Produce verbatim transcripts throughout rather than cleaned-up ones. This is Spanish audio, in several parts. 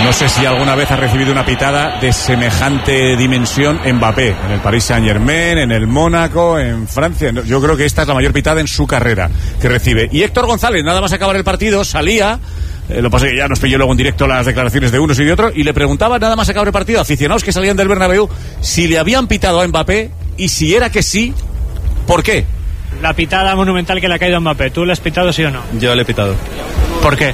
No sé si alguna vez ha recibido una pitada de semejante dimensión Mbappé, en el Paris Saint-Germain, en el Mónaco, en Francia. Yo creo que esta es la mayor pitada en su carrera que recibe. Y Héctor González, nada más acabar el partido, salía, eh, lo que pasa es que ya nos pilló luego en directo las declaraciones de unos y de otros, y le preguntaba, nada más acabar el partido, aficionados que salían del Bernabéu, si le habían pitado a Mbappé, y si era que sí, ¿por qué? La pitada monumental que le ha caído a Mbappé, ¿tú le has pitado sí o no? Yo le he pitado. ¿Por qué?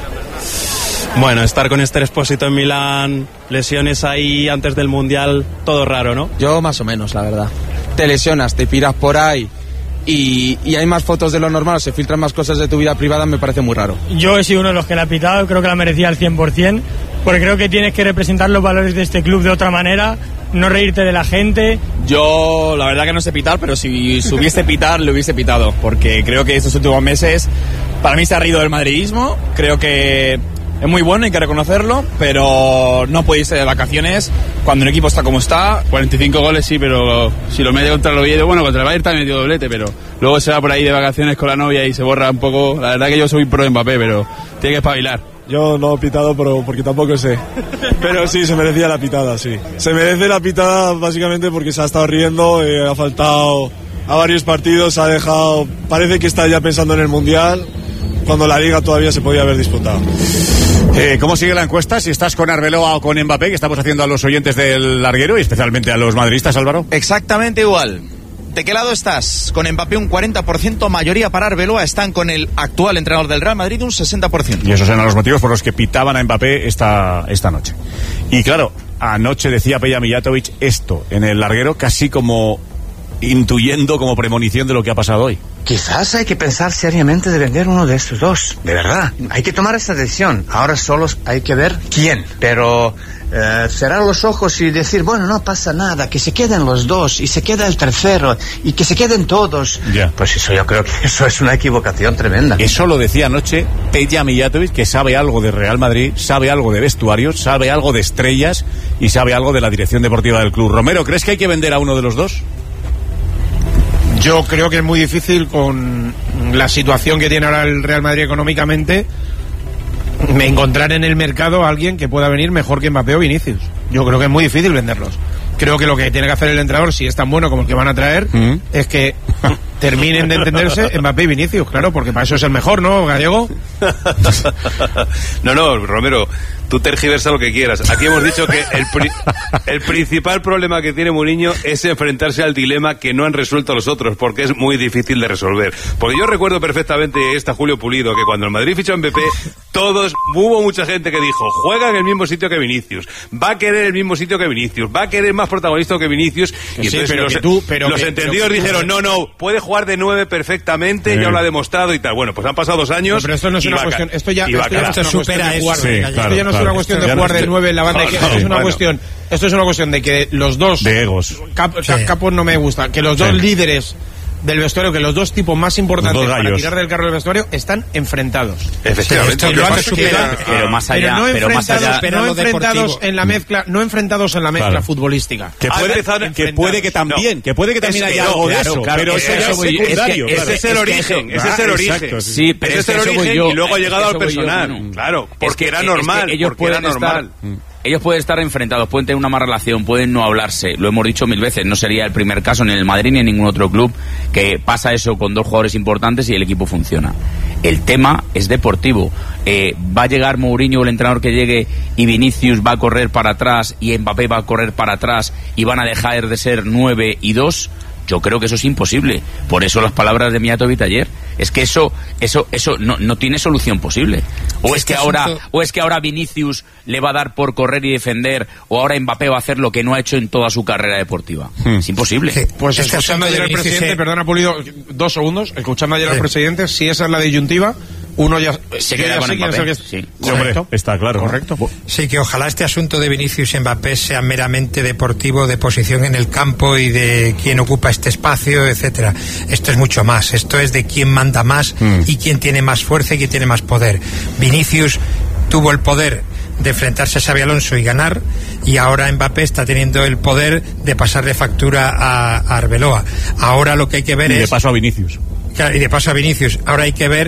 Bueno, estar con Esther Expósito en Milán, lesiones ahí antes del Mundial, todo raro, ¿no? Yo más o menos, la verdad. Te lesionas, te piras por ahí y, y hay más fotos de lo normal, se filtran más cosas de tu vida privada, me parece muy raro. Yo he sido uno de los que la ha pitado, creo que la merecía al cien por ciento, porque creo que tienes que representar los valores de este club de otra manera, no reírte de la gente. Yo la verdad que no sé pitar, pero si subiese pitar, le hubiese pitado, porque creo que estos últimos meses para mí se ha reído del madridismo, creo que es muy bueno, hay que reconocerlo, pero no puede irse de vacaciones cuando el equipo está como está. cuarenta y cinco goles sí, pero si lo mete contra el Oviedo, bueno, contra el Bayern también metió doblete, pero luego se va por ahí de vacaciones con la novia y se borra un poco. La verdad que yo soy pro de Mbappé, pero tiene que espabilar. Yo no he pitado pero porque tampoco sé. Pero sí, se merecía la pitada, sí. Se merece la pitada básicamente porque se ha estado riendo, eh, ha faltado a varios partidos, ha dejado... Parece que está ya pensando en el Mundial, cuando la Liga todavía se podía haber disputado. Eh, ¿Cómo sigue la encuesta? Si estás con Arbeloa o con Mbappé, que estamos haciendo a los oyentes del larguero y especialmente a los madridistas, Álvaro. Exactamente igual. ¿De qué lado estás? Con Mbappé un cuarenta por ciento, mayoría para Arbeloa, están con el actual entrenador del Real Madrid un sesenta por ciento. Y esos eran los motivos por los que pitaban a Mbappé esta, esta noche. Y claro, anoche decía Peja Mijatovic esto en el larguero, casi como intuyendo, como premonición de lo que ha pasado hoy. Quizás hay que pensar seriamente de vender uno de estos dos, de verdad. Hay que tomar esta decisión. Ahora solo hay que ver quién. Pero eh, cerrar los ojos y decir, bueno, no pasa nada, que se queden los dos y se queda el tercero y que se queden todos. Ya. Pues eso yo creo que eso es una equivocación tremenda. Eso lo decía anoche Peja Mijatovic, que sabe algo de Real Madrid, sabe algo de vestuarios, sabe algo de estrellas y sabe algo de la dirección deportiva del club. Romero, ¿crees que hay que vender a uno de los dos? Yo creo que es muy difícil con la situación que tiene ahora el Real Madrid económicamente encontrar en el mercado a alguien que pueda venir mejor que Mbappé o Vinicius. Yo creo que es muy difícil venderlos. Creo que lo que tiene que hacer el entrenador, si es tan bueno como el que van a traer, mm. es que terminen de entenderse Mbappé y Vinicius, claro, porque para eso es el mejor, ¿no, Gallego? No, no, Romero, tú tergiversa lo que quieras. Aquí hemos dicho que el, pri- el principal problema que tiene Mourinho es enfrentarse al dilema que no han resuelto los otros, porque es muy difícil de resolver. Porque yo recuerdo perfectamente esta Julio Pulido, que cuando el Madrid fichó a Mbappé, todos, hubo mucha gente que dijo, juega en el mismo sitio que Vinicius, va a querer el mismo sitio que Vinicius, va a querer más protagonista que Vinicius, y sí, entonces pero los, que tú, pero los que, entendidos pero que, dijeron, no, no, puede jugar de nueve perfectamente, sí. Ya lo ha demostrado y tal. Bueno, pues han pasado dos años. No, pero esto no es una cuestión, esto ya, esto ya esto supera eso. Sí, claro, esto ya no claro. es una cuestión de jugar de nueve en la banda de izquierda, es una bueno. cuestión, esto es una cuestión de que los dos de egos. Cap, o sea, sí. Capos no me gusta, que los dos sí. líderes del vestuario, que los dos tipos más importantes para tirar del carro del vestuario están enfrentados. Efectivamente. Sí, lo han superado. Pero más allá, pero no pero más allá, pero no enfrentados en la mezcla, no enfrentados en la mezcla claro. futbolística. Que puede, que puede que también, no. que puede que también es haya que algo de eso, claro, pero eso ya es secundario. Ese es el origen, ese es el origen. Sí, pero ese es el origen y luego ha llegado al personal. Claro, porque era normal, porque era normal. Ellos pueden estar enfrentados, pueden tener una mala relación, pueden no hablarse, lo hemos dicho mil veces, no sería el primer caso ni en el Madrid ni en ningún otro club que pasa eso con dos jugadores importantes y el equipo funciona. El tema es deportivo. Eh, va a llegar Mourinho, el entrenador que llegue, y Vinicius va a correr para atrás y Mbappé va a correr para atrás y van a dejar de ser nueve y dos. Yo creo que eso es imposible. Por eso las palabras de Mijatovic ayer. Es que eso, eso, eso no, no tiene solución posible. O es que ahora, o es que ahora Vinicius le va a dar por correr y defender, o ahora Mbappé va a hacer lo que no ha hecho en toda su carrera deportiva. Hmm. Es imposible. Sí, pues este escuchando ayer al presidente, se... perdona Pulido, dos segundos, escuchando ayer sí. al presidente, si esa es la disyuntiva, uno ya se queda con Mbappé. Que... Sí. Hombre, está claro. Correcto. Sí, que ojalá este asunto de Vinicius y Mbappé sea meramente deportivo, de posición en el campo y de quién ocupa este espacio, etcétera. Esto es mucho más. Esto es de quién manda más mm. y quién tiene más fuerza y quién tiene más poder. Vinicius tuvo el poder de enfrentarse a Xabi Alonso y ganar, y ahora Mbappé está teniendo el poder de pasarle factura a, a Arbeloa. Ahora lo que hay que ver y es... de paso a Vinicius. Claro, y de paso a Vinicius. Ahora hay que ver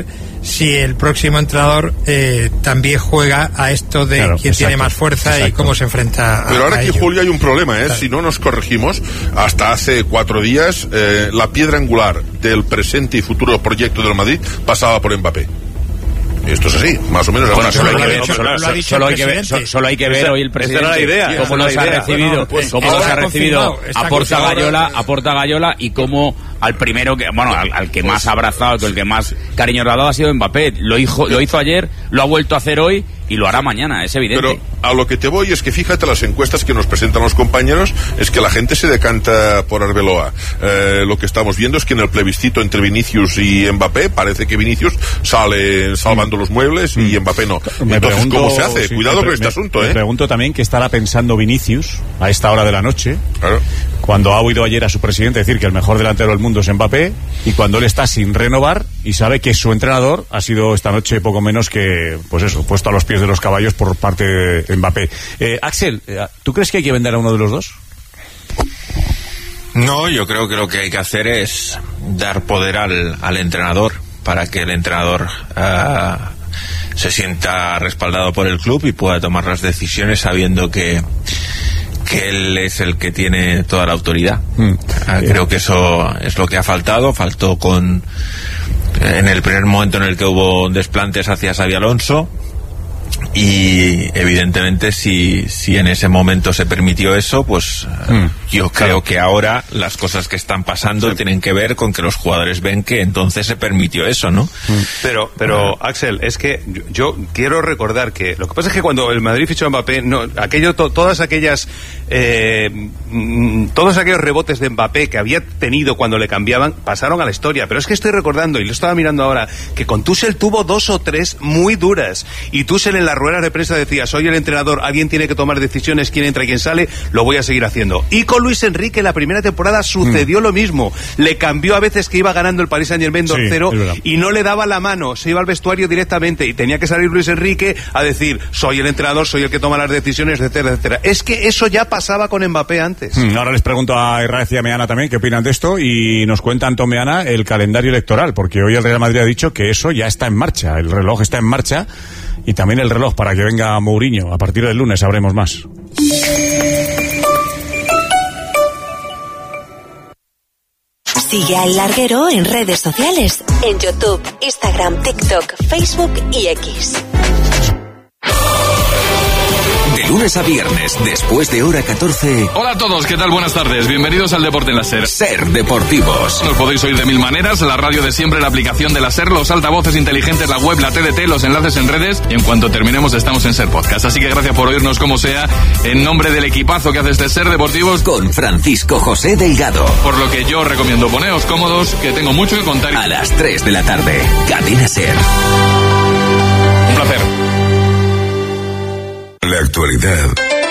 si el próximo entrenador eh, también juega a esto de claro, quién exacto, tiene más fuerza exacto. y cómo se enfrenta a Pero ahora a aquí, ello. Julio, hay un problema, ¿eh? Claro. Si no nos corregimos, hasta hace cuatro días, eh, la piedra angular del presente y futuro proyecto del Madrid pasaba por Mbappé. Esto es así, más o menos. Bueno, solo, solo, hay que ver, solo, solo, solo, hay que ver, solo, solo hay que ver hoy el presidente la idea, cómo los ha recibido, bueno, pues, cómo los ha recibido a Porta Gallola, a Porta Gallola y cómo al primero que, bueno, al, al que pues, más ha abrazado, el que más cariño le ha dado ha sido Mbappé. Lo hizo, lo hizo ayer, lo ha vuelto a hacer hoy y lo hará mañana, es evidente. Pero a lo que te voy es que fíjate las encuestas que nos presentan los compañeros, es que la gente se decanta por Arbeloa. Eh, lo que estamos viendo es que en el plebiscito entre Vinicius y Mbappé parece que Vinicius sale salvando los muebles y Mbappé no. Me Entonces, pregunto, ¿cómo se hace? sí, Cuidado me, con este me, asunto, me ¿eh? Me pregunto también qué estará pensando Vinicius a esta hora de la noche, claro. cuando ha oído ayer a su presidente decir que el mejor delantero del mundo es Mbappé y cuando él está sin renovar y sabe que su entrenador ha sido esta noche poco menos que, pues eso, puesto a los pies de los caballos por parte de Mbappé. Eh, Axel, ¿tú crees que hay que vender a uno de los dos? No, yo creo que lo que hay que hacer es dar poder al, al entrenador para que el entrenador uh, se sienta respaldado por el club y pueda tomar las decisiones sabiendo que que él es el que tiene toda la autoridad. Mm. Uh, creo que eso es lo que ha faltado. Faltó con en el primer momento en el que hubo desplantes hacia Xabi Alonso. Y evidentemente si, si en ese momento se permitió eso, pues mm, yo creo claro. que ahora las cosas que están pasando sí. tienen que ver con que los jugadores ven que entonces se permitió eso, ¿no? Mm. Pero, pero Axel, es que yo, yo quiero recordar que lo que pasa es que cuando el Madrid fichó a Mbappé, no, aquello, to, todas aquellas eh, mm, todos aquellos rebotes de Mbappé que había tenido cuando le cambiaban pasaron a la historia. Pero es que estoy recordando, y lo estaba mirando ahora, que con Tuchel tuvo dos o tres muy duras, y Tuchel en la rueda de prensa decía: soy el entrenador, alguien tiene que tomar decisiones, quién entra y quién sale, lo voy a seguir haciendo. Y con Luis Enrique la primera temporada sucedió mm. lo mismo, le cambió a veces que iba ganando el Paris Saint-Germain dos cero sí, y no le daba la mano, se iba al vestuario directamente y tenía que salir Luis Enrique a decir: soy el entrenador, soy el que toma las decisiones, etcétera, etcétera. Es que eso ya pasaba con Mbappé antes. Mm, ahora les pregunto a Irraez y a Meana también qué opinan de esto y nos cuenta Antón Meana el calendario electoral, porque hoy el Real Madrid ha dicho que eso ya está en marcha, el reloj está en marcha. Y también el reloj para que venga Mourinho. A partir del lunes sabremos más. Sigue a El Larguero en redes sociales. En YouTube, Instagram, TikTok, Facebook y X. De lunes a viernes, después de hora catorce. Hola a todos, ¿qué tal? Buenas tardes. Bienvenidos al Deporte en la SER. SER Deportivos. Nos podéis oír de mil maneras, la radio de siempre, la aplicación de la SER, los altavoces inteligentes, la web, la T D T, los enlaces en redes. Y en cuanto terminemos estamos en SER Podcast. Así que gracias por oírnos como sea, en nombre del equipazo que hace este SER Deportivos. Con Francisco José Delgado. Por lo que yo recomiendo poneos cómodos, que tengo mucho que contar. A las tres de la tarde, Cadena SER. Un placer. La actualidad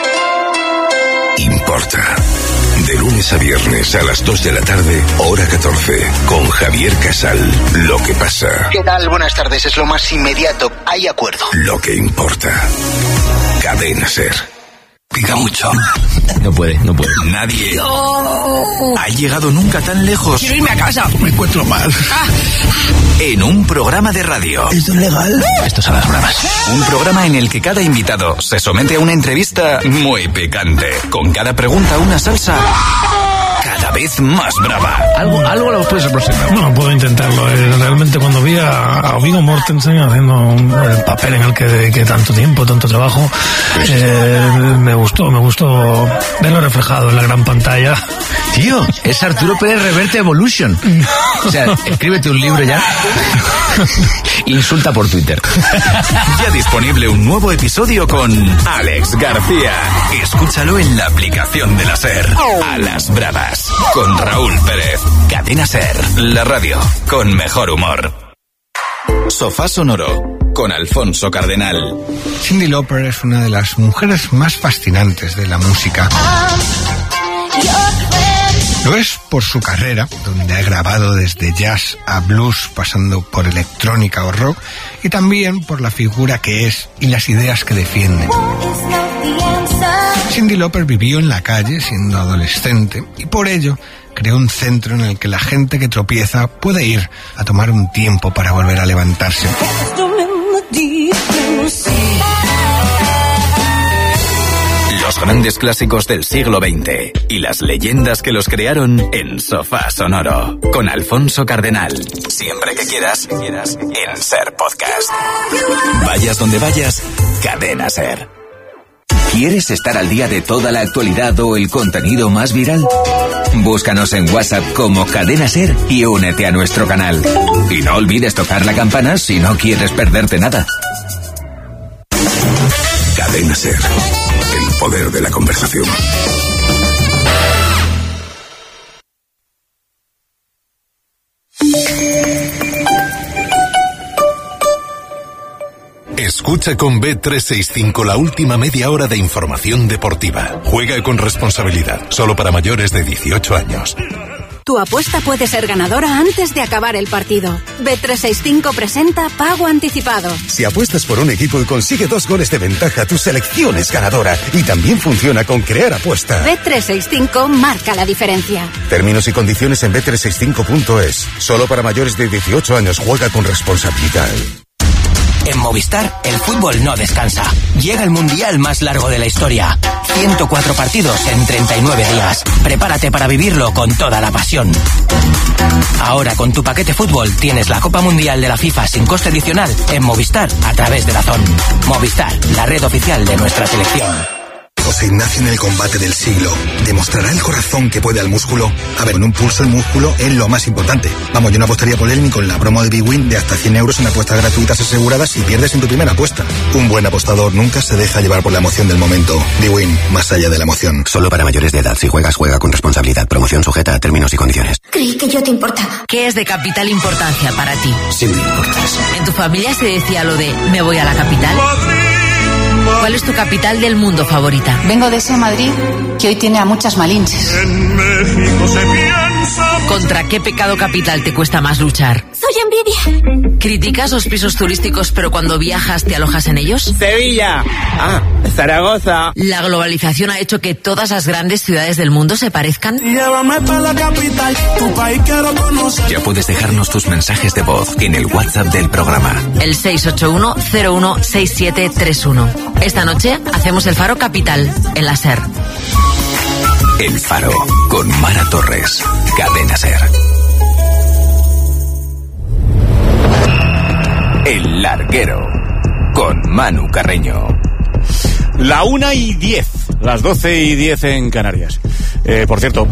importa. De lunes a viernes a las dos de la tarde, hora catorce, con Javier Casal. Lo que pasa. ¿Qué tal? Buenas tardes. Es lo más inmediato. Hay acuerdo. Lo que importa. Cadena SER. Pica mucho. No puede, no puede. Nadie no. ha llegado nunca tan lejos. Quiero irme a casa. Me encuentro mal. Ah. En un programa de radio. ¿Esto es legal? Esto son las bromas. Un programa en el que cada invitado se somete a una entrevista muy picante. Con cada pregunta una salsa cada vez más brava. Algo, algo lo puedes aproximar. Bueno, puedo intentarlo. Eh, realmente cuando vi a, a Viggo Mortensen haciendo un, el papel en el que dediqué tanto tiempo, tanto trabajo, eh, me gustó, me gustó verlo reflejado en la gran pantalla. Tío, es Arturo Pérez Reverte Evolution. O sea, escríbete un libro ya. Insulta por Twitter. Ya disponible un nuevo episodio con Alex García. Escúchalo en la aplicación de la SER. A las bravas. Con Raúl Pérez. Cadena SER. La radio con mejor humor. Sofá Sonoro. Con Alfonso Cardenal. Cyndi Lauper es una de las mujeres más fascinantes de la música. Lo es por su carrera, donde ha grabado desde jazz a blues, pasando por electrónica o rock, y también por la figura que es y las ideas que defiende. Cyndi Lauper vivió en la calle siendo adolescente y por ello creció de un centro en el que la gente que tropieza puede ir a tomar un tiempo para volver a levantarse. Los grandes clásicos del siglo veinte y las leyendas que los crearon en Sofá Sonoro con Alfonso Cardenal. Siempre que quieras, quieras en Ser Podcast. Vayas donde vayas, Cadena Ser. ¿Quieres estar al día de toda la actualidad o el contenido más viral? Búscanos en WhatsApp como Cadena Ser y únete a nuestro canal. Y no olvides tocar la campana si no quieres perderte nada. Cadena Ser. El poder de la conversación. Escucha con B trescientos sesenta y cinco la última media hora de información deportiva. Juega con responsabilidad. Solo para mayores de dieciocho años. Tu apuesta puede ser ganadora antes de acabar el partido. B trescientos sesenta y cinco presenta Pago Anticipado. Si apuestas por un equipo y consigue dos goles de ventaja, tu selección es ganadora. Y también funciona con Crear Apuesta. B trescientos sesenta y cinco marca la diferencia. Términos y condiciones en B trescientos sesenta y cinco punto es. Solo para mayores de dieciocho años. Juega con responsabilidad. En Movistar, el fútbol no descansa. Llega el mundial más largo de la historia. ciento cuatro partidos en treinta y nueve días. Prepárate para vivirlo con toda la pasión. Ahora con tu paquete fútbol tienes la Copa Mundial de la FIFA sin coste adicional en Movistar a través de DAZN. Movistar, la red oficial de nuestra selección. José Ignacio en el combate del siglo. ¿Demostrará el corazón que puede al músculo? A ver, con un pulso el músculo es lo más importante. Vamos, yo no apostaría por él ni con la promo de Bwin de hasta cien euros en apuestas gratuitas aseguradas si pierdes en tu primera apuesta. Un buen apostador nunca se deja llevar por la emoción del momento. Bwin, más allá de la emoción. Solo para mayores de edad. Si juegas, juega con responsabilidad. Promoción sujeta a términos y condiciones. Creí que yo te importaba. ¿Qué es de capital importancia para ti? Sí me importas. ¿En tu familia se decía lo de me voy a la capital? ¿Cuál es tu capital del mundo favorita? Vengo de ese Madrid que hoy tiene a muchas malinches. En México se piensa. ¿Contra qué pecado capital te cuesta más luchar? Soy envidia. ¿Criticas los pisos turísticos pero cuando viajas te alojas en ellos? Sevilla. Ah, Zaragoza. ¿La globalización ha hecho que todas las grandes ciudades del mundo se parezcan? Llévame para la capital, tu país quiero conocer. Ya puedes dejarnos tus mensajes de voz en el WhatsApp del programa. El seis ocho uno cero uno seis siete tres uno. Esta noche hacemos el Faro Capital en la SER. El Faro con Mara Torres. Cadena SER. El Larguero con Manu Carreño. La una y diez, las doce y diez en Canarias. Eh, por cierto,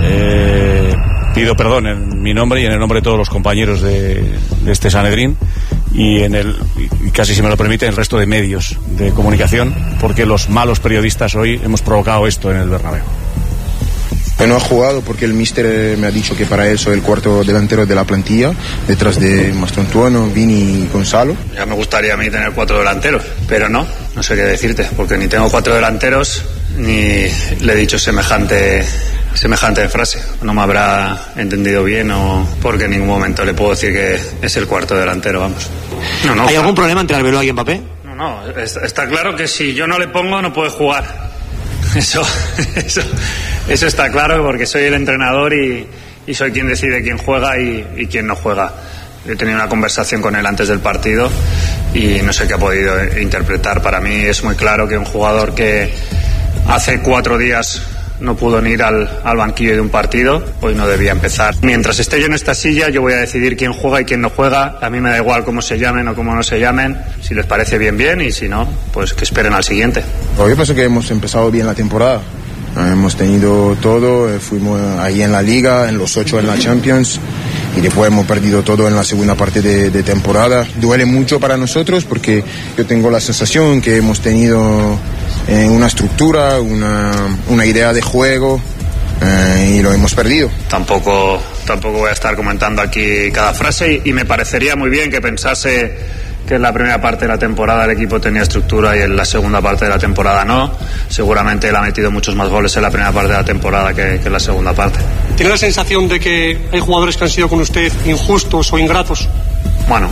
eh, pido perdón en mi nombre y en el nombre de todos los compañeros de, de este Sanedrín y en el, y casi si me lo permite, el resto de medios de comunicación, porque los malos periodistas hoy hemos provocado esto en el Bernabéu. No ha jugado porque el míster me ha dicho que para él soy el cuarto delantero de la plantilla, detrás de Mastrontuono, Vini y Gonzalo. Ya me gustaría a mí tener cuatro delanteros, pero no, no sé qué decirte, porque ni tengo cuatro delanteros ni le he dicho semejante semejante frase. No me habrá entendido bien o porque en ningún momento le puedo decir que es el cuarto delantero, vamos. No, no, ¿Hay algún problema entre Arbeloa y Mbappé? No, no, está, está claro que si yo no le pongo no puede jugar. Eso, eso, eso está claro porque soy el entrenador y, y soy quien decide quién juega y, y quién no juega. He tenido una conversación con él antes del partido y no sé qué ha podido interpretar. Para mí es muy claro que un jugador que hace cuatro días no pudo ni ir al, al banquillo de un partido, hoy no debía empezar. Mientras esté yo en esta silla, yo voy a decidir quién juega y quién no juega. A mí me da igual cómo se llamen o cómo no se llamen. Si les parece bien, bien, y si no, pues que esperen al siguiente. Yo pienso que hemos empezado bien la temporada. Hemos tenido todo, fuimos ahí en la Liga, en los ocho en la Champions, y después hemos perdido todo en la segunda parte de, de temporada. Duele mucho para nosotros porque yo tengo la sensación que hemos tenido eh, una estructura, una, una idea de juego eh, y lo hemos perdido. Tampoco, tampoco voy a estar comentando aquí cada frase y, y me parecería muy bien que pensase que en la primera parte de la temporada el equipo tenía estructura y en la segunda parte de la temporada no. Seguramente él ha metido muchos más goles en la primera parte de la temporada que, que en la segunda parte. ¿Tiene la sensación de que hay jugadores que han sido con usted injustos o ingratos? Bueno,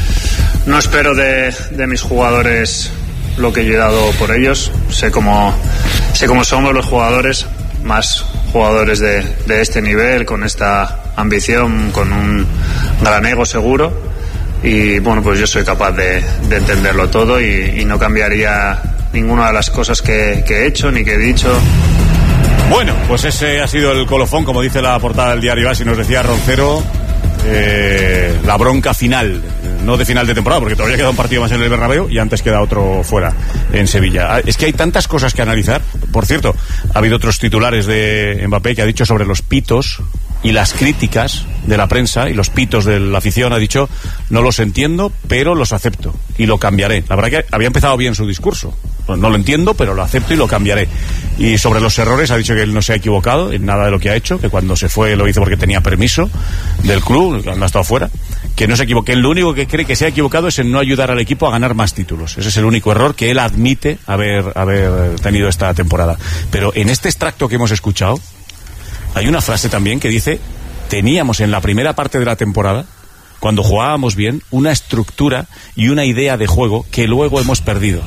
no espero de, de mis jugadores lo que yo he dado por ellos. Sé cómo, sé cómo somos los jugadores. más jugadores de, de este nivel, con esta ambición, con un gran ego seguro, y bueno, pues yo soy capaz de, de entenderlo todo y, y no cambiaría ninguna de las cosas que, que he hecho ni que he dicho. Bueno, pues ese ha sido el colofón, como dice la portada del diario As, y nos decía Roncero, eh, la bronca final, no de final de temporada, porque todavía queda un partido más en el Bernabéu y antes queda otro fuera, en Sevilla. Es que hay tantas cosas que analizar. Por cierto, ha habido otros titulares de Mbappé que ha dicho sobre los pitos y las críticas de la prensa y los pitos de la afición. Ha dicho, no los entiendo, pero los acepto y lo cambiaré. La verdad que había empezado bien su discurso. Pues no lo entiendo, pero lo acepto y lo cambiaré. Y sobre los errores ha dicho que él no se ha equivocado en nada de lo que ha hecho, que cuando se fue lo hizo porque tenía permiso del club, cuando ha estado fuera, que no se equivoque. Lo único que cree que se ha equivocado es en no ayudar al equipo a ganar más títulos. Ese es el único error que él admite haber, haber tenido esta temporada. Pero en este extracto que hemos escuchado hay una frase también que dice: teníamos en la primera parte de la temporada, cuando jugábamos bien, una estructura y una idea de juego que luego hemos perdido.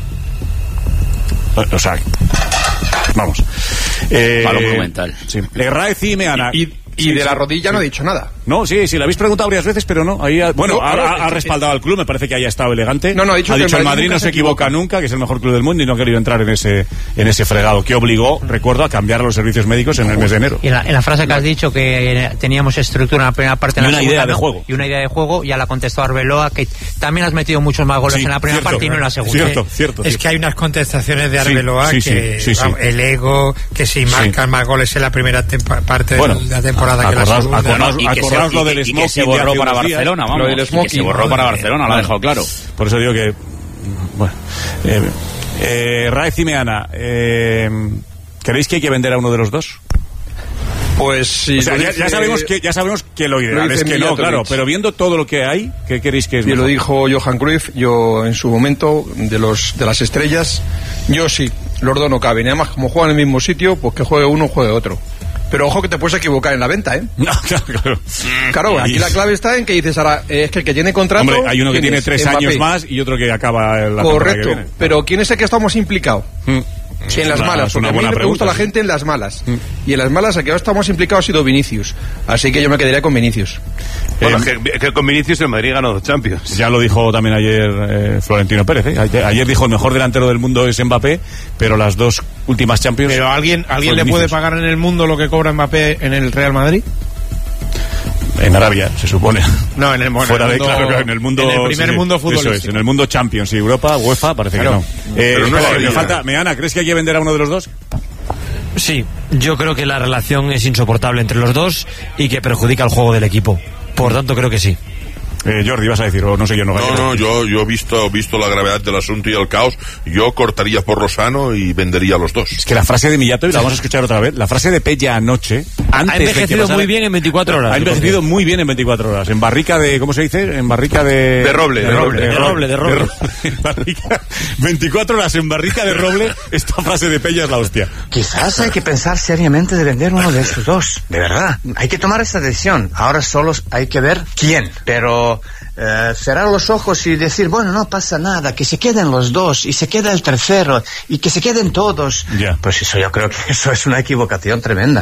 O sea, vamos. Eh, Palo monumental. Sí. Raez y Meana. Y, y, y sí, de la rodilla sí. No ha dicho nada. No, sí, sí, la habéis preguntado varias veces, pero no. Ahí ha, bueno, no, ha, ha, ha respaldado al club, me parece que haya estado elegante. No, no, ha dicho, ha que dicho el Madrid, Madrid no se equivoca, equivoca nunca, que es el mejor club del mundo, y no ha querido entrar en ese en ese fregado, que obligó, recuerdo, a cambiar los servicios médicos en el mes de enero. Y en la, en la frase que has dicho, que teníamos estructura en la primera parte, en y la una segunda, idea de ¿no? juego. Y una idea de juego, ya la contestó Arbeloa, que también has metido muchos más goles sí, en la primera cierto, parte y no en la segunda. Cierto, cierto. Es cierto. que hay unas contestaciones de Arbeloa sí, sí, que sí, sí, sí. el ego, que si marcan sí. más goles en la primera tempa- parte bueno, de la temporada a, que acordaos, la segunda. Acordaos, no, y que acordaos se, lo y, del y que se borró para Barcelona, vamos. Lo del smoking, que se borró para Barcelona, lo ha dejado claro. Por eso digo que... Bueno, eh, eh, Raez y Meana, eh, ¿creéis que hay que vender a uno de los dos? Pues sí. O sea, ya, ya sabemos que ya sabemos que lo ideal lo es que no, claro, pero viendo todo lo que hay, ¿qué queréis que es? Y lo dijo Johan Cruyff, yo en su momento, de los de las estrellas, yo sí, los dos no caben. Y además, como juegan en el mismo sitio, pues que juegue uno, juegue otro. Pero ojo que te puedes equivocar en la venta, ¿eh? No, claro, claro. Claro, aquí la clave está en que dices ahora, eh, es que el que tiene contrato... Hombre, hay uno que tiene tres Mbappé. años más y otro que acaba la Correcto, que viene. Pero ¿quién es el que estamos implicado? Mm. Sí, en las una, malas, porque a mí me pregunta pregunta, la sí. gente en las malas. Mm. Y en las malas, el que estamos implicados ha sido Vinicius. Así que yo me quedaría con Vinicius. Bueno, eh, que, que con Vinicius el Madrid ganó dos Champions. Ya lo dijo también ayer eh, Florentino Pérez. ¿eh? Ayer, ayer dijo el mejor delantero del mundo es Mbappé, pero las dos últimas Champions... ¿Pero alguien, ¿alguien le puede pagar en el mundo lo que cobra Mbappé en el Real Madrid? En Arabia, se supone. No, en el, bueno, Fuera el de, mundo, claro, claro, en el mundo... En el primer sí, mundo futbolístico. Eso es, en el mundo Champions y Europa, UEFA, parece claro. que no. Eh, Pero no espera, es me falta... Meana, ¿crees que hay que vender a uno de los dos? Sí, yo creo que la relación es insoportable entre los dos y que perjudica el juego del equipo. Por tanto, creo que sí. Eh, Jordi, vas a decir, o no sé yo, no. No, no, yo, yo he visto, visto la gravedad del asunto y el caos, yo cortaría por lo sano y vendería a los dos. Es que la frase de Millato, y la vamos a escuchar otra vez, la frase de Pella anoche, antes ha envejecido de que pasara, muy bien en veinticuatro horas. Ha envejecido muy bien en veinticuatro horas. En barrica de, ¿cómo se dice? En barrica de... De roble. De roble, de roble. De roble, de roble. En barrica, veinticuatro horas en barrica de roble, esta frase de Pella es la hostia. Quizás hay que pensar seriamente de vender uno de estos dos, de verdad. Hay que tomar esta decisión. Ahora solo hay que ver quién, pero... Uh, cerrar los ojos y decir, bueno, no pasa nada, que se queden los dos y se queda el tercero y que se queden todos. Yeah. Pues eso, yo creo que eso es una equivocación tremenda.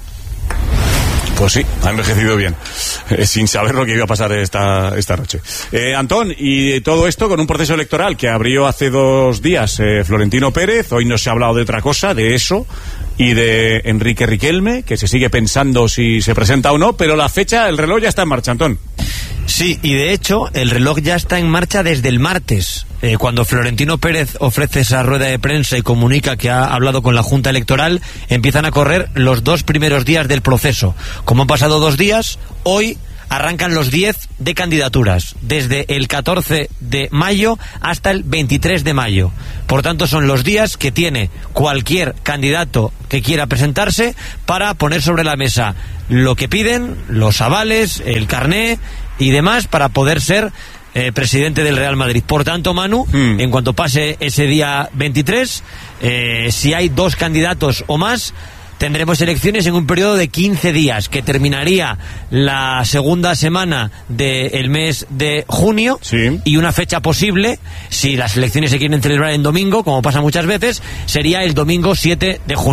Pues sí, ha envejecido bien, eh, sin saber lo que iba a pasar esta, esta noche. Eh, Antón, y todo esto con un proceso electoral que abrió hace dos días eh, Florentino Pérez. Hoy no se ha hablado de otra cosa, de eso, y de Enrique Riquelme, que se sigue pensando si se presenta o no, pero la fecha, el reloj ya está en marcha, Antón. Sí, y de hecho el reloj ya está en marcha desde el martes, eh, cuando Florentino Pérez ofrece esa rueda de prensa y comunica que ha hablado con la Junta Electoral. Empiezan a correr los dos primeros días del proceso. Como han pasado dos días, hoy arrancan los diez de candidaturas, desde el catorce de mayo hasta el veintitrés de mayo. Por tanto, son los días que tiene cualquier candidato que quiera presentarse para poner sobre la mesa lo que piden, los avales, el carné y demás para poder ser eh, presidente del Real Madrid. Por tanto, Manu, mm. en cuanto pase ese día veintitrés, eh, si hay dos candidatos o más, tendremos elecciones en un periodo de quince días, que terminaría la segunda semana del mes de junio, sí. Y una fecha posible, si las elecciones se quieren celebrar en domingo, como pasa muchas veces, sería el domingo siete de junio.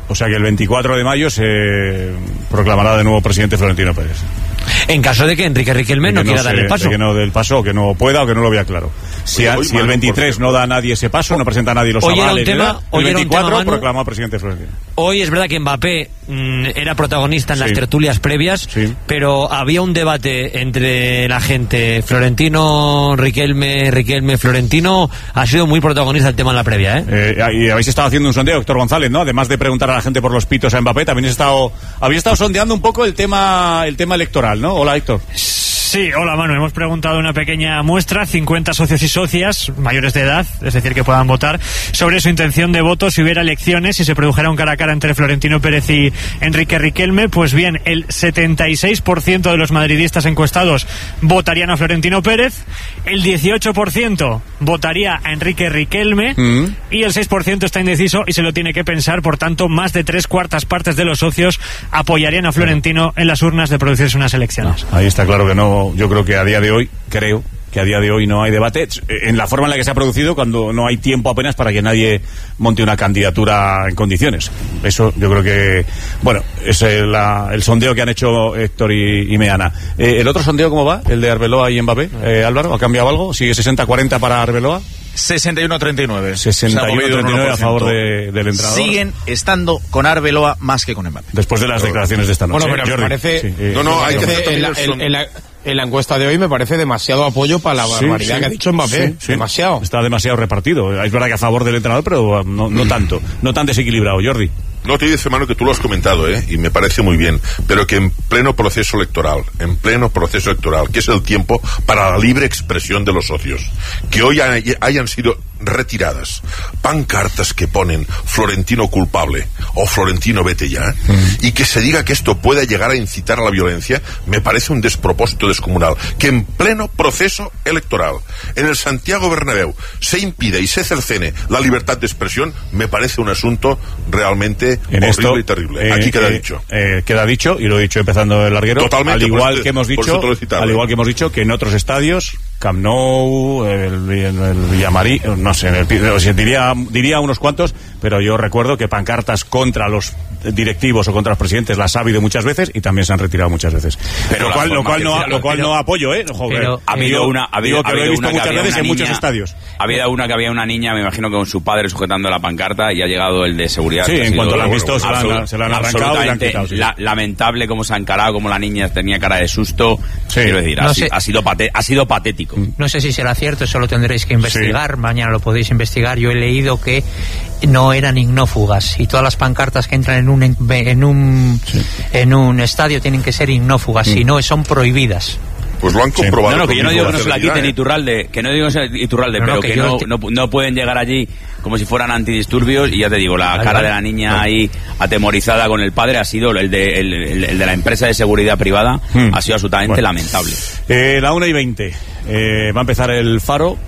O sea que el veinticuatro de mayo se proclamará de nuevo presidente Florentino Pérez. En caso de que Enrique Riquelme no, no quiera se, dar el paso. De que no dé el paso, o que no pueda, o que no lo vea claro. Si, Oye, a, hoy, si Manu, el veintitrés no da a nadie ese paso, no presenta a nadie los hoy avales, era un tema, hoy el veinticuatro era un tema, proclama presidente Florentino. Hoy es verdad que Mbappé mmm, era protagonista en sí. las tertulias previas, sí. pero había un debate entre la gente. Florentino, Riquelme, Riquelme, Florentino. Ha sido muy protagonista el tema en la previa, ¿eh? eh y habéis estado haciendo un sondeo, Héctor González, ¿no? Además de preguntar a la gente por los pitos a Mbappé, también habéis estado, habéis estado sondeando un poco el tema, el tema electoral, ¿no? Hola, Héctor. Sí, hola Manu, hemos preguntado una pequeña muestra, cincuenta socios y socias mayores de edad, es decir, que puedan votar, sobre su intención de voto si hubiera elecciones, si se produjera un cara a cara entre Florentino Pérez y Enrique Riquelme. Pues bien, el setenta y seis por ciento de los madridistas encuestados votarían a Florentino Pérez, el dieciocho por ciento votaría a Enrique Riquelme mm. y el seis por ciento está indeciso y se lo tiene que pensar. Por tanto, más de tres cuartas partes de los socios apoyarían a Florentino en las urnas de producirse unas elecciones. No, ahí está claro que no. Yo creo que a día de hoy, creo que a día de hoy no hay debate en la forma en la que se ha producido, cuando no hay tiempo apenas para que nadie monte una candidatura en condiciones. Eso yo creo que, bueno, es el, la, el sondeo que han hecho Héctor y, y Meana. Eh, ¿El otro sondeo cómo va? ¿El de Arbeloa y Mbappé? Eh, Álvaro, ¿ha cambiado algo? ¿Sigue sesenta cuarenta para Arbeloa? sesenta y uno a treinta y nueve. sesenta y uno a treinta y nueve a favor de, del entrenador. Siguen estando con Arbeloa más que con Mbappé. Después de las declaraciones de esta noche. Bueno, pero Jordi, me parece... Sí, eh, no, no, hay que hacer en la, en, en, la, en la encuesta de hoy me parece demasiado apoyo para la barbaridad sí, sí, que ha dicho Mbappé. Sí, sí. Demasiado. Está demasiado repartido. Es verdad que a favor del entrenador, pero no, no tanto. No tan desequilibrado, Jordi. No te dice, Manu, que tú lo has comentado, ¿eh? Y me parece muy bien, pero que en pleno proceso electoral, en pleno proceso electoral, que es el tiempo para la libre expresión de los socios, que hoy hay, hayan sido retiradas pancartas que ponen Florentino culpable o Florentino vete ya, mm. y que se diga que esto pueda llegar a incitar a la violencia, me parece un despropósito descomunal. Que en pleno proceso electoral, en el Santiago Bernabéu, se impida y se cercene la libertad de expresión, me parece un asunto realmente en horrible esto, y terrible. Aquí eh, queda eh, dicho. Eh, queda dicho, y lo he dicho empezando el larguero. Totalmente. Al igual por, que hemos dicho, citarlo, al igual que hemos dicho que en otros estadios, Camp Nou, el, el, el Villamarín, no sé, en el, o sea, diría, diría unos cuantos, pero yo recuerdo que pancartas contra los directivos o contra los presidentes las ha habido muchas veces y también se han retirado muchas veces. Pero lo cual, lo cual no, lo cual no apoyo, ¿eh? Joder, pero, ha habido una, ha habido, que ha lo he visto una muchas veces en niña, muchos estadios. Había una que había una niña, me imagino que con su padre sujetando la pancarta, y ha llegado el de seguridad. Sí, en cuanto la han visto se la han, se la han arrancado y la han quitado. Sí. La, lamentable cómo se ha encarado, como la niña tenía cara de susto. Sí. Quiero decir, no ha, sé, ha, sido pate, ha sido patético. No sé si será cierto, eso lo tendréis que investigar. Sí. Mañana lo podéis investigar. Yo he leído que no eran ignófugas y todas las pancartas que entran en un en un sí. en un estadio tienen que ser ignófugas, mm. si no son prohibidas. Pues lo han comprobado. Sí. No, no, que yo no digo que no se la quiten Iturralde, que no digo que sea Iturralde, no, pero no, que, que no, no, no pueden llegar allí como si fueran antidisturbios. Y ya te digo, la vale, cara vale. de la niña vale. ahí atemorizada con el padre ha sido el de, el, el, el de la empresa de seguridad privada, hmm. ha sido absolutamente bueno. lamentable. Eh, la una y veinte. Eh, va a empezar el Faro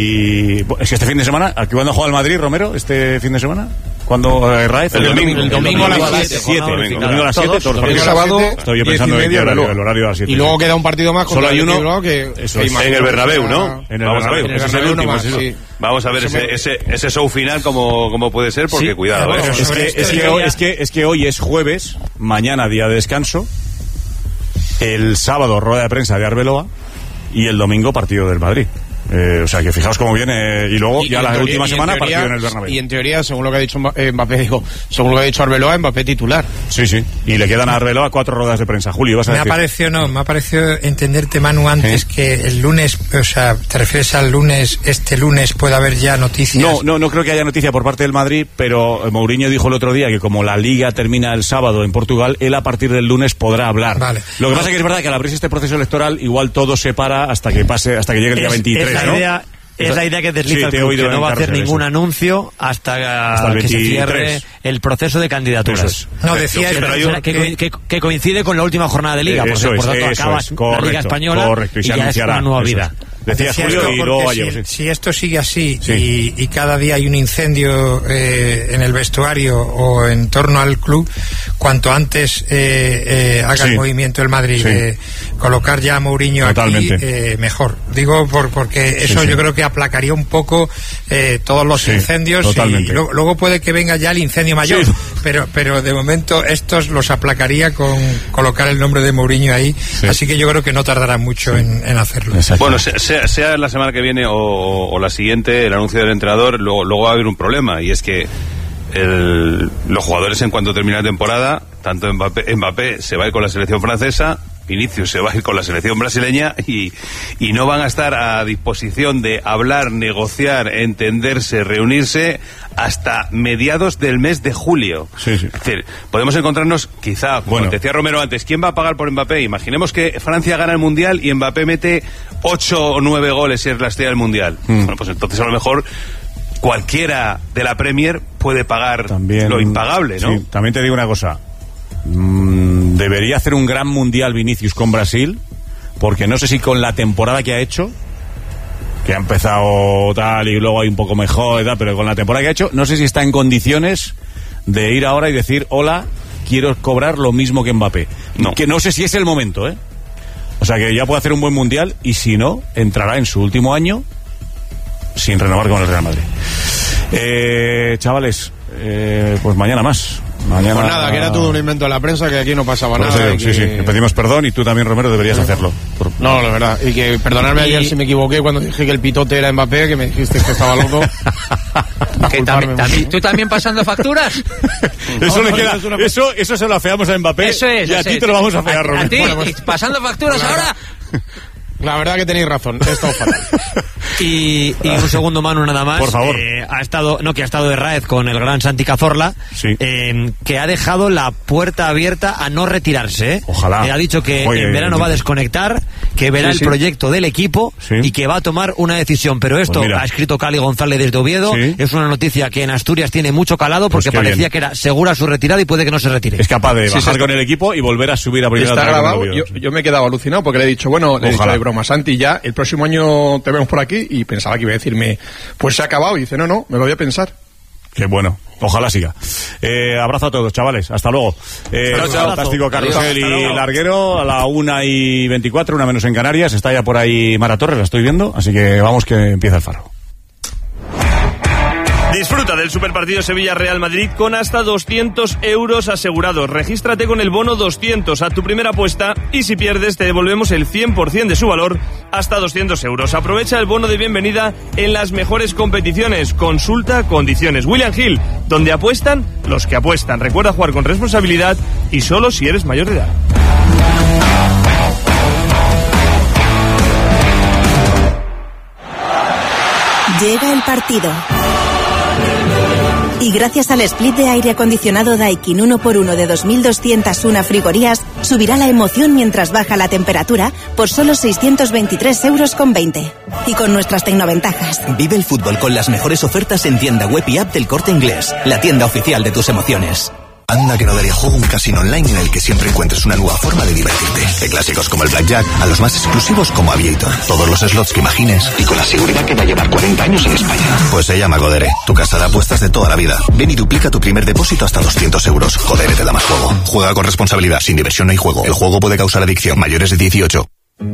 y es que este fin de semana, ¿a cuándo juega el Madrid, Romero, este fin de semana? ¿Cuándo eh, Raez? El, el domingo, el domingo, domingo a las siete. El domingo a las siete, todos los el sábado. Estoy yo pensando en el horario, el horario a las siete. Y luego queda un partido más. Solo hay uno. Que, eso es, en el Bernabéu, ¿no? En el Bernabéu. Ese es el último. Más, sí. Vamos a ver ese, ese, ese show final como, como puede ser, porque sí, cuidado. Bueno, ¿eh? es, que, es, que hoy, es, que, es que hoy es jueves, mañana día de descanso, el sábado rueda de prensa de Arbeloa y el domingo partido del Madrid. Eh, o sea que fijaos cómo viene, y luego y, ya y la teoría, última semana en teoría, partido en el Bernabéu. Y en teoría, según lo que ha dicho Mbappé, digo, según lo que ha dicho Arbeloa, Mbappé titular. Sí, sí. Y le quedan a Arbeloa cuatro ruedas de prensa. Julio, vas a me decir. Me ha parecido, no, me ha parecido entenderte, Manu, antes ¿Eh? que el lunes, o sea, te refieres al lunes, este lunes puede haber ya noticias. No, no, no creo que haya noticia por parte del Madrid, pero Mourinho dijo el otro día que como la Liga termina el sábado en Portugal, él a partir del lunes podrá hablar. Vale. Lo que pasa es que es verdad que al abrirse este proceso electoral, igual todo se para hasta que pase, hasta que llegue el día es, veintitrés, es la ¿no? idea, Es la idea que desliza sí, el club, que no va a hacer cárcel, ningún eso. anuncio hasta, hasta el que se cierre el proceso de candidaturas. No, decía sí, pero yo, que, que, que coincide con la última jornada de Liga, eh, porque por tanto es, acaba es, correcto, la Liga Española correcto, y, y ya es una nueva vida. Es. Decía, Decía Julio y luego si, ayer, sí. si esto sigue así sí. y, y cada día hay un incendio eh, en el vestuario o en torno al club, cuanto antes eh, eh, haga sí. el movimiento el Madrid sí. de colocar ya a Mourinho Totalmente. aquí, eh, mejor. Digo por, porque eso sí, sí. yo creo que aplacaría un poco eh, todos los sí. incendios. Totalmente. Y lo, luego puede que venga ya el incendio mayor. Sí. pero, pero de momento estos los aplacaría con colocar el nombre de Mourinho ahí, sí. Así que yo creo que no tardará mucho sí. en, en hacerlo. Bueno, sea, sea la semana que viene o, o la siguiente, el anuncio del entrenador, luego, luego va a haber un problema, y es que el, los jugadores, en cuanto termine la temporada, tanto Mbappé, Mbappé se va a ir con la selección francesa, Vinicius se va a ir con la selección brasileña, y, y no van a estar a disposición de hablar, negociar, entenderse, reunirse hasta mediados del mes de julio. Sí, sí. Es decir, podemos encontrarnos, quizá, como bueno. decía Romero antes, ¿quién va a pagar por Mbappé? Imaginemos que Francia gana el Mundial y Mbappé mete ocho o nueve goles si es la estrella del Mundial. Mm. Bueno, pues entonces a lo mejor cualquiera de la Premier puede pagar también, lo impagable, ¿no? Sí, también te digo una cosa. Mm, debería hacer un gran Mundial Vinicius con Brasil, porque no sé si con la temporada que ha hecho, que ha empezado tal y luego hay un poco mejor y tal, pero con la temporada que ha hecho, no sé si está en condiciones de ir ahora y decir, hola, quiero cobrar lo mismo que Mbappé. No. Que no sé si es el momento, ¿eh? O sea, que ya puede hacer un buen Mundial, y si no, entrará en su último año sin renovar con el Real Madrid. Eh, chavales, eh, pues mañana más. Mañana... Pues nada, que era todo un invento de la prensa, que aquí no pasaba Por nada. Sí, que... sí, que pedimos perdón, y tú también, Romero, deberías sí. hacerlo. Por... No, la verdad. Y que perdonarme y... ayer si me equivoqué cuando dije que el pitote era Mbappé, que me dijiste que estaba loco. ¿Que también, también, ¿Tú también pasando facturas? Eso, no, le queda, no, una... eso, eso se lo afeamos a Mbappé, eso es, y a ti te lo vamos a afear, Romero. ¿A ti? Bueno, pues... ¿Pasando facturas ahora? La verdad que tenéis razón, he estado fatal. Y, y un segundo, Manu, nada más. Por favor. Eh, ha estado, no, que ha estado de Raez con el gran Santi Cazorla, sí. eh, que ha dejado la puerta abierta a no retirarse. ¿eh? Ojalá. Eh, ha dicho que Oye, en verano va a desconectar, que verá sí, el sí. proyecto del equipo sí. y que va a tomar una decisión. Pero esto pues ha escrito Cali González desde Oviedo. Sí. Es una noticia que en Asturias tiene mucho calado, porque pues parecía bien. que era segura su retirada y puede que no se retire. Es capaz de sí, bajar sí, con el equipo y volver a subir a primera. Está grabado. Yo, yo me he quedado alucinado porque le he dicho, bueno, le he dicho de broma, Santi, ya el próximo año te vemos por aquí, y pensaba que iba a decirme, pues se ha acabado, y dice, no, no, me lo voy a pensar. Qué bueno, ojalá siga. Eh, abrazo a todos, chavales, hasta luego. Eh, un fantástico carrusel y larguero, a la una y veinticuatro, una menos en Canarias, está ya por ahí Mara Torres, la estoy viendo, así que vamos que empieza el Faro. Disfruta del superpartido Sevilla-Real Madrid con hasta doscientos euros asegurados. Regístrate con el bono doscientos a tu primera apuesta, y si pierdes te devolvemos el cien por ciento de su valor, hasta doscientos euros. Aprovecha el bono de bienvenida en las mejores competiciones. Consulta condiciones. William Hill, donde apuestan los que apuestan. Recuerda jugar con responsabilidad y solo si eres mayor de edad. Llega el partido. Y gracias al split de aire acondicionado Daikin uno por uno de dos mil doscientas una frigorías, subirá la emoción mientras baja la temperatura por solo seiscientos veintitrés euros con veinte. Y con nuestras tecnoventajas. Vive el fútbol con las mejores ofertas en tienda web y app del Corte Inglés, la tienda oficial de tus emociones. Anda que no daría juego un casino online en el que siempre encuentres una nueva forma de divertirte. De clásicos como el Blackjack a los más exclusivos como Aviator. Todos los slots que imagines y con la seguridad que va a llevar cuarenta años en España. Pues se llama Godere, tu casa de apuestas de toda la vida. Ven y duplica tu primer depósito hasta doscientos euros. Godere te da más juego. Juega con responsabilidad, sin diversión no hay juego. El juego puede causar adicción. Mayores de dieciocho.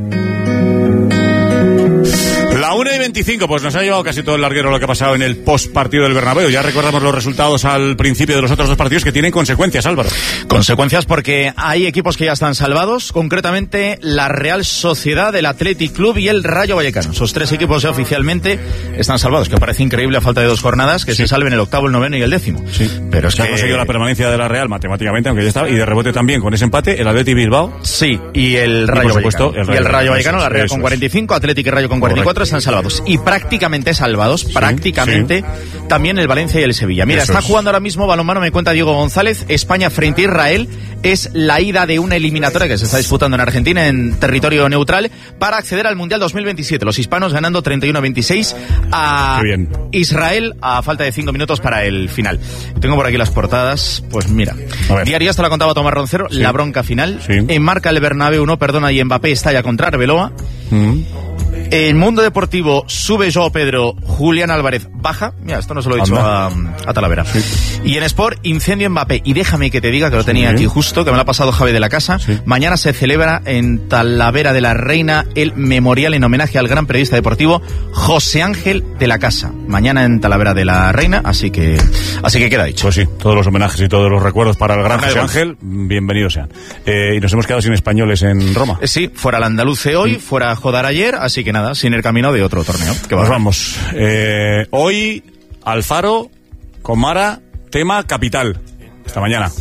La una y veinticinco, pues nos ha llevado casi todo el larguero lo que ha pasado en el post partido del Bernabéu. Ya recordamos los resultados al principio de los otros dos partidos, que tienen consecuencias, Álvaro. Consecuencias porque hay equipos que ya están salvados, concretamente la Real Sociedad, el Athletic Club y el Rayo Vallecano. Esos tres equipos ya oficialmente están salvados, que parece increíble a falta de dos jornadas que sí. se salven el octavo, el noveno y el décimo. Sí. Pero es se que ha conseguido la permanencia de la Real matemáticamente, aunque ya estaba, y de rebote también con ese empate el Athletic Bilbao. Sí, y el Rayo y por supuesto, Vallecano. El Rayo y el Rayo Vallecano, eso, la Real eso con cuarenta y cinco, Athletic y Rayo con cuarenta y cuatro están salvados. Y prácticamente salvados, sí, prácticamente sí. también el Valencia y el Sevilla. Mira, eso está es. jugando ahora mismo balonmano, me cuenta Diego González, España frente a Israel. Es la ida de una eliminatoria que se está disputando en Argentina, en territorio neutral, para acceder al Mundial dos mil veintisiete. Los hispanos ganando treinta y uno a veintiséis a Israel a falta de cinco minutos para el final. Tengo por aquí las portadas, pues mira. Diario, esto lo contaba Tomás Roncero, sí. la bronca final. Sí. Enmarca el Bernabéu, no perdona, y Mbappé estalla contra Arbeloa. Mm. En Mundo Deportivo sube Joao Pedro, Julián Álvarez baja. Mira, esto no se lo he dicho a, a Talavera. Sí. Y en Sport, incendio Mbappé. Y déjame que te diga que lo tenía sí. aquí justo, que me lo ha pasado Javi de la Casa. Sí. Mañana se celebra en Talavera de la Reina el memorial en homenaje al gran periodista deportivo José Ángel de la Casa. Mañana en Talavera de la Reina, así que así que queda dicho. Pues sí, todos los homenajes y todos los recuerdos para el gran José Ángel, bienvenidos sean. Eh, y nos hemos quedado sin españoles en Roma. Eh, sí, fuera el andaluce hoy, mm. fuera Jodar ayer, así que nada, sin el camino de otro torneo. Que Nos vamos. Eh, hoy, Alfaro, Comara, tema capital. Hasta mañana.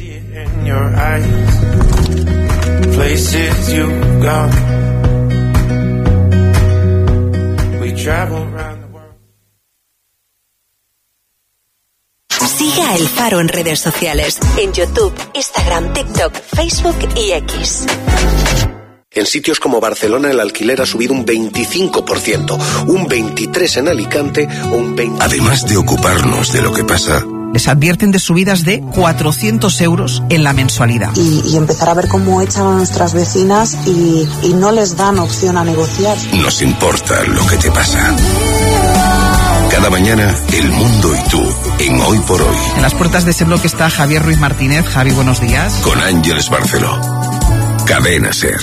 Sigue a El Faro en redes sociales. En YouTube, Instagram, TikTok, Facebook y X. En sitios como Barcelona el alquiler ha subido un veinticinco por ciento, un veintitrés por ciento en Alicante o un veinte por ciento. Además de ocuparnos de lo que pasa, les advierten de subidas de cuatrocientos euros en la mensualidad. Y, y empezar a ver cómo echan a nuestras vecinas y, y no les dan opción a negociar. Nos importa lo que te pasa. Cada mañana, el mundo y tú, en Hoy por Hoy. En las puertas de ese bloque está Javier Ruiz Martínez. Javi, buenos días. Con Ángeles Barceló. Cadena SER.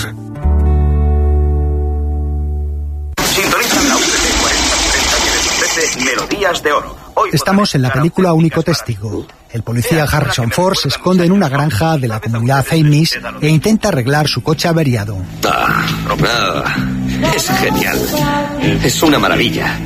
Sintonizan la U T C cuarenta treinta que les ofrece Melodías de Oro. Hoy Estamos en la película Único Testigo. El policía Harrison Ford se esconde en una granja de la comunidad Amish e intenta arreglar su coche averiado. Ah, ah, es genial. Es una maravilla.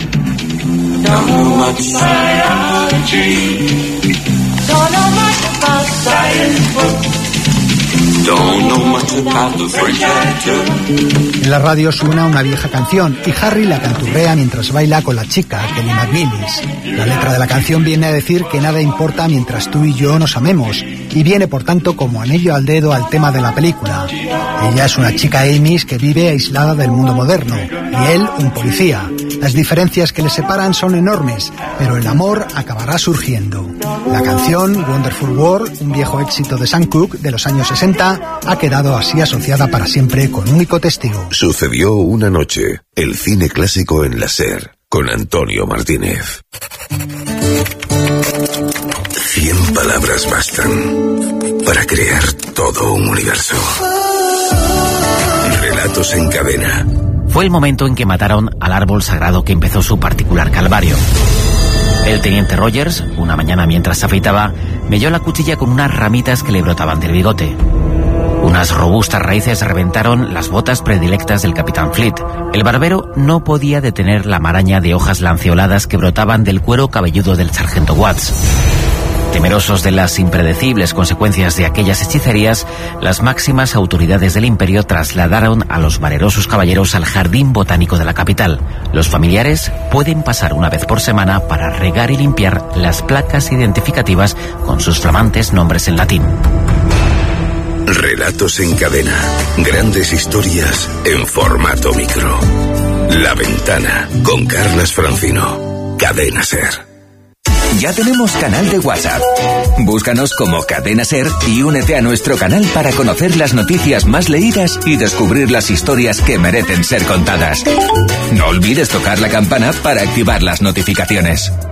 En la radio suena una vieja canción y Harry la canturrea mientras baila con la chica, Kelly McGillis. La letra de la canción viene a decir que nada importa mientras tú y yo nos amemos, y viene por tanto como anillo al dedo al tema de la película. Ella es una chica Amish que vive aislada del mundo moderno, y él un policía. Las diferencias que les separan son enormes, pero el amor acabará surgiendo. La canción Wonderful World, un viejo éxito de Sam Cooke de los años sesenta, ha quedado así asociada para siempre con Único Testigo. Sucedió una noche, el cine clásico en la SER, con Antonio Martínez. Cien palabras bastan para crear todo un universo. Relatos en cadena. Fue el momento en que mataron al árbol sagrado que empezó su particular calvario. El teniente Rogers, una mañana mientras se afeitaba, melló la cuchilla con unas ramitas que le brotaban del bigote. Unas robustas raíces reventaron las botas predilectas del capitán Fleet. El barbero no podía detener la maraña de hojas lanceoladas que brotaban del cuero cabelludo del sargento Watts. Temerosos de las impredecibles consecuencias de aquellas hechicerías, las máximas autoridades del imperio trasladaron a los valerosos caballeros al jardín botánico de la capital. Los familiares pueden pasar una vez por semana para regar y limpiar las placas identificativas con sus flamantes nombres en latín. Relatos en cadena. Grandes historias en formato micro. La Ventana, con Carlas Francino. Cadena SER. Ya tenemos canal de WhatsApp. Búscanos como Cadena SER y únete a nuestro canal para conocer las noticias más leídas y descubrir las historias que merecen ser contadas. No olvides tocar la campana para activar las notificaciones.